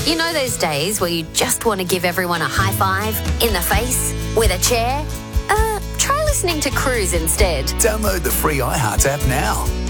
You know those days where you just want to give everyone a high five in the face with a chair? Try listening to Cruise instead. Download the free iHeart app now.